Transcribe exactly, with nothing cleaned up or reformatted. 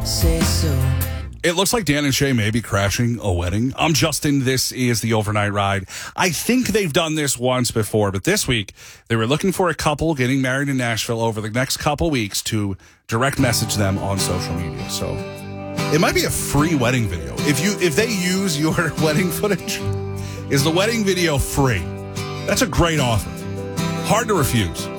say so. It looks like Dan and Shay may be crashing a wedding. I'm Justin. This is the Overnight Ride. I think they've done this once before, but this week they were looking for a couple getting married in Nashville over the next couple weeks to direct message them on social media. So it might be a free wedding video. If you if they use your wedding footage, is the wedding video free? That's a great offer. Hard to refuse.